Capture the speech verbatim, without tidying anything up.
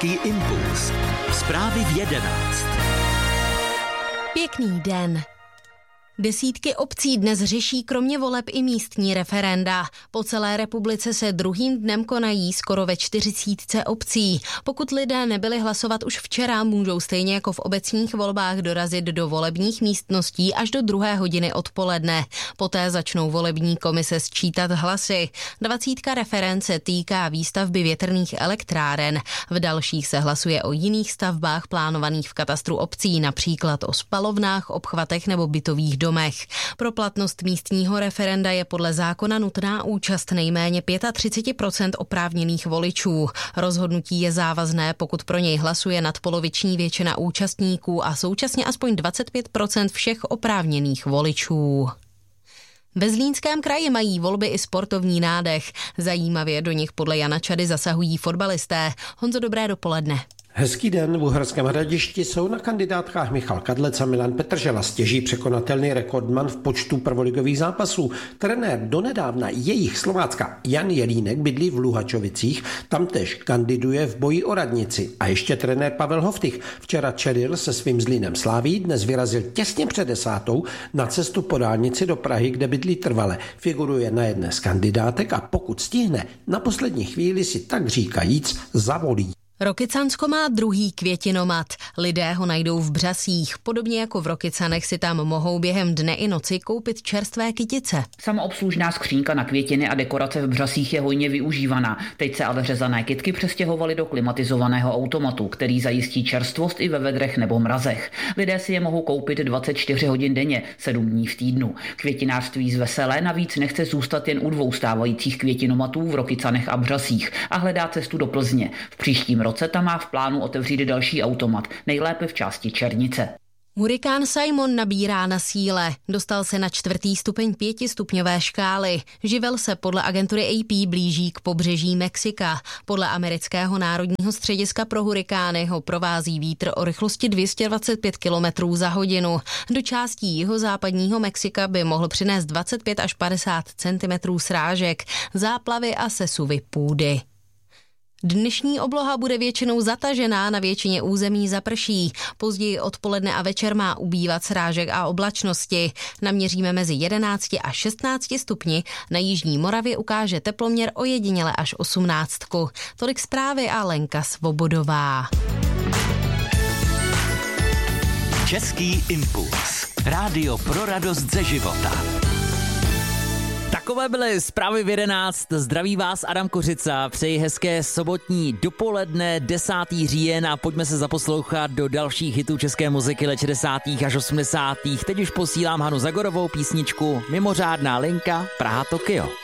Český impuls. Zprávy v jedenáct. Pěkný den. Desítky obcí dnes řeší kromě voleb i místní referenda. Po celé republice se druhým dnem konají skoro ve čtyřicítce obcí. Pokud lidé nebyli hlasovat už včera, můžou stejně jako v obecních volbách dorazit do volebních místností až do druhé hodiny odpoledne. Poté začnou volební komise sčítat hlasy. Dvacítka referend se týká výstavby větrných elektráren. V dalších se hlasuje o jiných stavbách plánovaných v katastru obcí, například o spalovnách, obchvatech nebo bytových domech. Pro platnost místního referenda je podle zákona nutná účast nejméně třicet pět procent oprávněných voličů. Rozhodnutí je závazné, pokud pro něj hlasuje nadpoloviční většina účastníků a současně aspoň dvacet pět procent všech oprávněných voličů. Ve Zlínském kraji mají volby i sportovní nádech. Zajímavě do nich podle Jana Čady zasahují fotbalisté. Honzo, dobré dopoledne. Hezký den, v Uherském Hradišti jsou na kandidátkách Michal Kadlec a Milan Petržela, stěží překonatelný rekordman v počtu prvoligových zápasů. Trenér donedávna jejich Slovácka Jan Jelínek bydlí v Luhačovicích, tamtéž kandiduje v boji o radnici. A ještě trenér Pavel Hoftych včera čelil se svým Zlínem Slaví, dnes vyrazil těsně před desátou na cestu po dálnici do Prahy, kde bydlí trvale. Figuruje na jedné z kandidátek a pokud stihne, na poslední chvíli si tak říkajíc zavolí. Rokycansko má druhý květinomat. Lidé ho najdou v Břasích. Podobně jako v Rokycanech si tam mohou během dne i noci koupit čerstvé kytice. Samoobslužná skřínka na květiny a dekorace v Břasích je hojně využívaná. Teď se ale řezané kytky přestěhovaly do klimatizovaného automatu, který zajistí čerstvost i ve vedrech nebo mrazech. Lidé si je mohou koupit dvacet čtyři hodin denně, sedm dní v týdnu. Květinářství z Veselé navíc nechce zůstat jen u dvou stávajících květinomatů v Rokycanech a Břasích a hledá cestu do Plzně. V příštím roce tam má v plánu otevřít další automat, nejlépe v části Černice. Hurikán Simon nabírá na síle. Dostal se na čtvrtý stupeň pětistupňové škály. Živel se podle agentury A P blíží k pobřeží Mexika. Podle amerického národního střediska pro hurikány ho provází vítr o rychlosti dvě stě dvacet pět kilometrů za hodinu. Do částí jihozápadního Mexika by mohl přinést dvacet pět až padesát centimetrů srážek, záplavy a sesuvy půdy. Dnešní obloha bude většinou zatažená, na většině území zaprší. Později odpoledne a večer má ubývat srážek a oblačnosti. Naměříme mezi jedenácti a šestnácti stupni. Na jižní Moravě ukáže teploměr ojediněle až osmnáctku. Tolik zprávy a Lenka Svobodová. Český impuls. Rádio pro radost ze života. Takové byly zprávy v jedenáct. Zdraví vás Adam Kořica. Přeji hezké sobotní dopoledne, desátý říjen a pojďme se zaposlouchat do dalších hitů české muziky let šedesátých až osmdesátých. Teď už posílám Hanu Zagorovou písničku Mimořádná linka Praha Tokio.